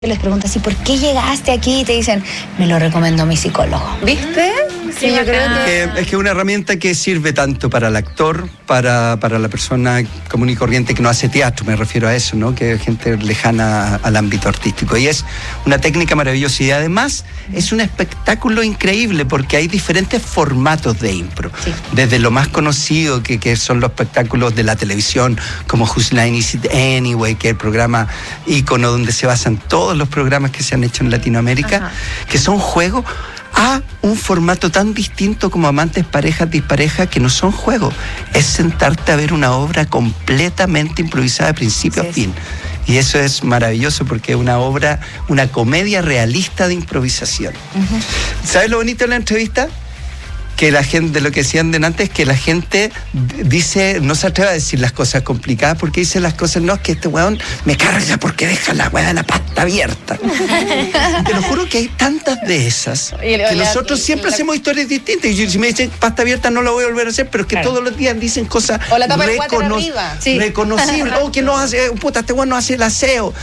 Les preguntas, ¿y por qué llegaste aquí? Y te dicen, me lo recomendó mi psicólogo. ¿Viste? Sí, yo creo que... Es que es una herramienta que sirve tanto para el actor, para la persona común y corriente que no hace teatro, me refiero a eso, ¿no? Que es gente lejana al ámbito artístico. Y es una técnica maravillosa y además es un espectáculo increíble porque hay diferentes formatos de impro. Sí. Desde lo más conocido, que son los espectáculos de la televisión, como Whose Line Is It Anyway, que es el programa ícono donde se basan todos los programas que se han hecho en Latinoamérica, ajá, que son juegos, a un formato tan distinto como Amantes, Parejas, Disparejas, que no son juegos, es sentarte a ver una obra completamente improvisada de principio a fin. Y eso es maravilloso porque es una obra, una comedia realista de improvisación. ¿Sabes lo bonito de la entrevista? Que la gente, de lo que decían delante, es que la gente dice, no se atreve a decir las cosas complicadas porque dice las cosas, no, es que este weón me carga porque deja la weá de la pasta abierta. Te lo juro que hay tantas de esas que nosotros siempre hacemos historias distintas. Y si me dicen pasta abierta no la voy a volver a hacer, pero es que todos los días dicen cosas reconocibles. O que no hace, puta, este weón no hace el aseo.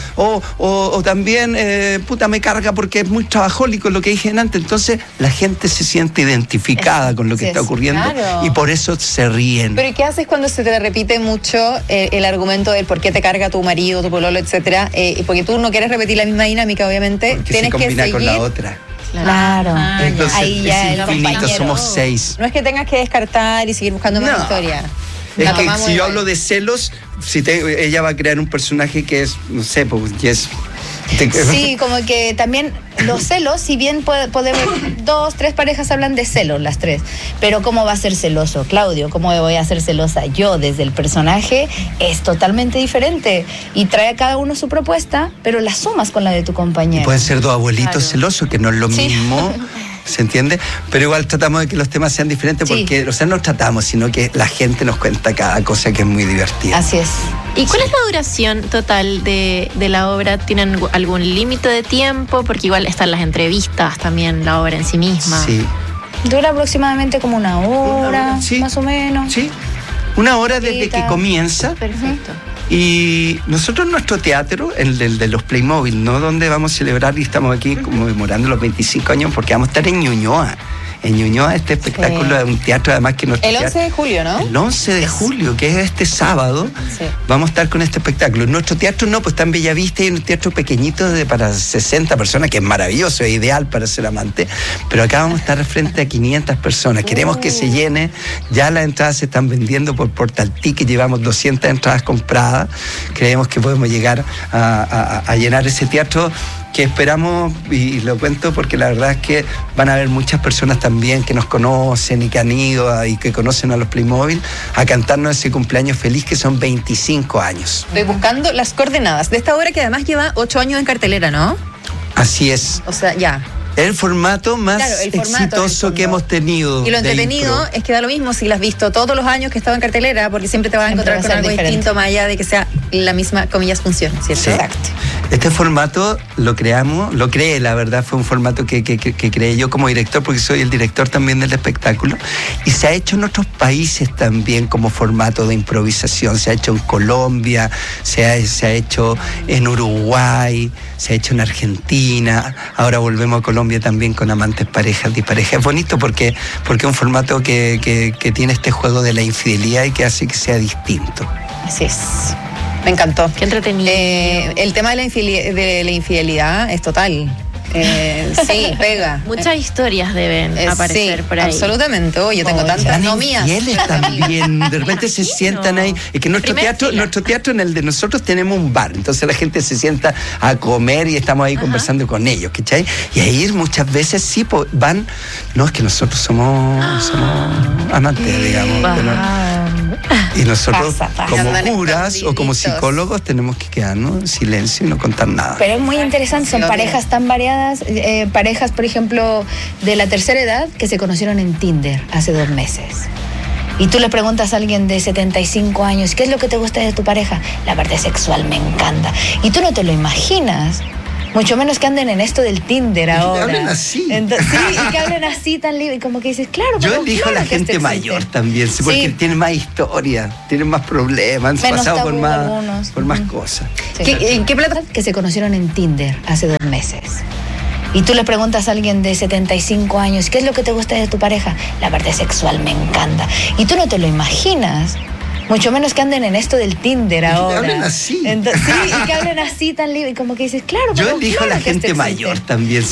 O también, puta, me carga porque es muy trabajólico, lo que dije antes. Entonces la gente se siente identificada con lo que está ocurriendo, claro, y por eso se ríen. Pero ¿y qué haces cuando se te repite mucho el argumento del por qué te carga tu marido, tu pololo, etcétera? Porque tú no quieres repetir la misma dinámica, obviamente. Porque tienes se combina que seguir con la otra. Claro. Entonces ahí ya es infinito, somos 6. No es que tengas que sí, y seguir buscando más historia. Es que si yo hablo de celos, ella va a crear un personaje que es, no sé, pues que es... Sí, como que también los celos, si bien podemos, 2, 3 parejas hablan de celos, las 3, pero ¿cómo va a ser celoso Claudio? ¿Cómo voy a ser celosa yo desde el personaje? Es totalmente diferente y trae a cada uno su propuesta, pero la sumas con la de tu compañero. Y pueden ser 2 abuelitos celosos, que no es lo mismo. ¿Se entiende? Pero igual tratamos de que los temas sean diferentes porque, o sea, no tratamos, sino que la gente nos cuenta cada cosa que es muy divertida. Así es. ¿Y cuál es la duración total de la obra? ¿Tienen algún límite de tiempo? Porque igual están las entrevistas también, la obra en sí misma. Sí. Dura aproximadamente como una hora, más o menos. Sí, una hora desde que comienza. Perfecto. Y nosotros nuestro teatro, el de los Playmobil, ¿no? Donde vamos a celebrar y estamos aquí conmemorando los 25 años porque vamos a estar en Ñuñoa. En Ñuñoa este espectáculo es un teatro además que nuestro el 11 de julio, ¿no? El 11 de julio, que es este sábado, vamos a estar con este espectáculo. Nuestro teatro no, pues está en Bellavista y en un teatro pequeñito para 60 personas, que es maravilloso, es ideal para ser amante, pero acá vamos a estar frente a 500 personas. Queremos que se llene, ya las entradas se están vendiendo por Portal Ticket, llevamos 200 entradas compradas, creemos que podemos llegar a llenar ese teatro, que esperamos, y lo cuento porque la verdad es que van a haber muchas personas también que nos conocen y que han ido y que conocen a los Playmobil a cantarnos ese cumpleaños feliz que son 25 años. Estoy buscando las coordenadas de esta obra que además lleva 8 años en cartelera, ¿no? Así es. O sea, ya. El formato más exitoso que hemos tenido. Y lo entretenido es que da lo mismo si lo has visto todos los años que estaba en cartelera, porque siempre te vas a encontrar con algo distinto, más allá de que sea la misma, comillas, función, ¿cierto? Sí. Exacto. Este formato lo creé, la verdad, fue un formato que creé yo como director, porque soy el director también del espectáculo, y se ha hecho en otros países también como formato de improvisación. Se ha hecho en Colombia, se ha hecho en Uruguay, se ha hecho en Argentina, ahora volvemos a Colombia también con Amantes, Parejas, Disparejas. Es bonito porque es un formato que tiene este juego de la infidelidad y que hace que sea distinto. Así es. Me encantó. Qué entretenido. El tema de la infidelidad es total. Sí, pega. Muchas historias deben aparecer por ahí. Absolutamente. Yo tengo tantas, no mías. Y él también, de repente se sientan ahí. Es que nuestro teatro, en el de nosotros tenemos un bar, entonces la gente se sienta a comer y estamos ahí conversando con ellos, ¿cachai? Y ahí muchas veces sí van, no, es que nosotros somos amantes, digamos. Y nosotros como curas o como psicólogos tenemos que quedarnos en silencio y no contar nada. Pero es muy interesante, son parejas tan variadas, parejas, por ejemplo, de la tercera edad que se conocieron en Tinder hace 2 meses. Y tú le preguntas a alguien de 75 años, ¿qué es lo que te gusta de tu pareja? La parte sexual me encanta. Y tú no te lo imaginas. Mucho menos que anden en esto del Tinder ahora. Que hablen así. Sí, y que hablen así tan libre. Y como que dices, claro, yo pero elijo claro a la gente mayor también, porque sí. tienen más historia, tienen más problemas, han pasado por más cosas. Sí. ¿En qué plata? Que se conocieron en Tinder hace 2 meses. Y tú le preguntas a alguien de 75 años, ¿qué es lo que te gusta de tu pareja? La parte sexual me encanta. Y tú no te lo imaginas. Mucho menos que anden en esto del Tinder ahora. Que hablen así. Sí, y que hablen así tan libre. Y como que dices, claro, yo pero elijo claro a la gente mayor también.